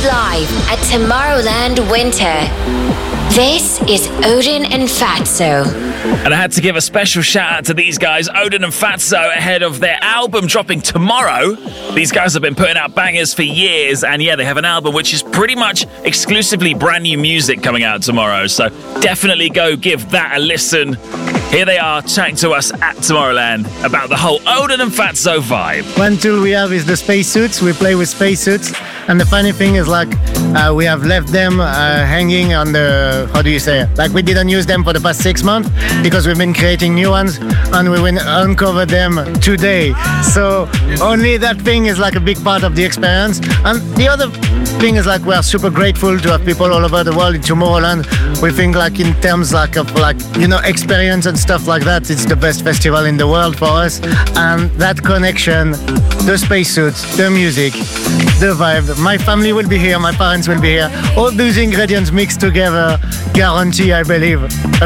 live at Tomorrowland Winter. This is Odin and Fatso. And I had to give a special shout out to these guys, Odin and Fatso, ahead of their album dropping tomorrow. These guys have been putting out bangers for years, and yeah, they have an album which is pretty much exclusively brand new music coming out tomorrow. So definitely go give that a listen. Here they are chatting to us at Tomorrowland about the whole Odin and Fatso vibe. One tool we have is the spacesuits. We play with spacesuits. And the funny thing is, like, we have left them hanging on the, how do you say it? Like, we didn't use them for the past 6 months because we've been creating new ones and we will uncover them today. So only that thing is like a big part of the experience. And the other thing is, like, we are super grateful to have people all over the world in Tomorrowland. We think, like, in terms like of, like, you know, experience and stuff like that, it's the best festival in the world for us. And that connection, the spacesuits, the music, the vibe. My family will be here, my parents will be here. All those ingredients mixed together, guarantee, I believe,